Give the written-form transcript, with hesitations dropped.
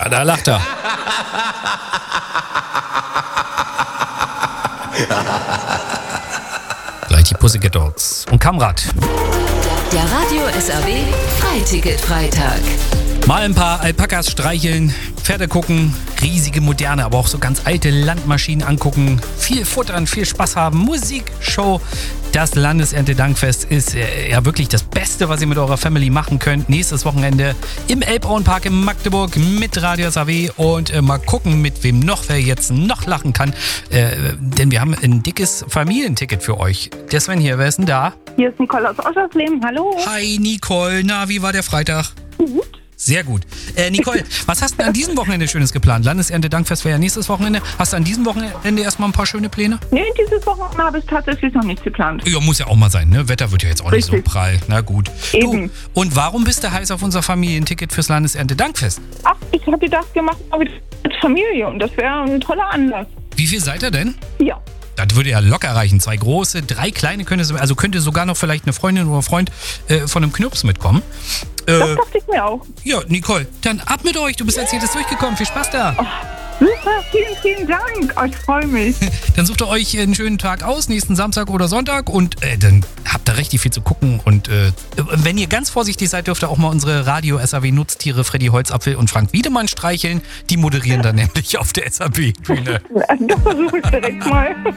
da lacht er. Gleich die Pussycat Dolls und Kamrat. Der Radio SAW Freiticket-Freitag. Mal ein paar Alpakas streicheln, Pferde gucken, riesige, moderne, aber auch so ganz alte Landmaschinen angucken, viel futtern, viel Spaß haben, Musik, Show. Das Landeserntedankfest ist ja wirklich das Beste, was ihr mit eurer Family machen könnt. Nächstes Wochenende im Elbauenpark in Magdeburg mit Radio SAW und mal gucken, mit wem noch, wer jetzt noch lachen kann. Denn wir haben ein dickes Familienticket für euch. Der Sven hier, wer ist denn da? Hier ist Nicole aus Oschersleben, hallo. Hi Nicole, na, wie war der Freitag? Gut. Sehr gut. Nicole, was hast du an diesem Wochenende Schönes geplant? Landeserntedankfest wäre ja nächstes Wochenende. Hast du an diesem Wochenende erstmal ein paar schöne Pläne? Nee, dieses Wochenende habe ich tatsächlich noch nichts geplant. Ja, muss ja auch mal sein, ne? Wetter wird ja jetzt auch nicht so Richtig. prall. Na gut. Eben. Du, und warum bist du heiß auf unser Familienticket fürs Landeserntedankfest? Ach, ich habe gedacht, wir machen mal wieder mit Familie und das wäre ein toller Anlass. Wie viel seid ihr denn? Ja. Das würde ja locker reichen. 2 große, 3 kleine könnte sogar noch vielleicht eine Freundin oder Freund von einem Knirps mitkommen. Das dachte ich mir auch. Ja, Nicole, dann ab mit euch. Du bist als jedes durchgekommen. Viel Spaß da. Super, vielen, vielen Dank. Oh, ich freue mich. Dann sucht ihr euch einen schönen Tag aus, nächsten Samstag oder Sonntag und dann habt ihr richtig viel zu gucken. Und wenn ihr ganz vorsichtig seid, dürft ihr auch mal unsere Radio-SAW-Nutztiere Freddy Holzapfel und Frank Wiedemann streicheln. Die moderieren dann nämlich auf der SAW-Bühne. Das versuche ich direkt mal.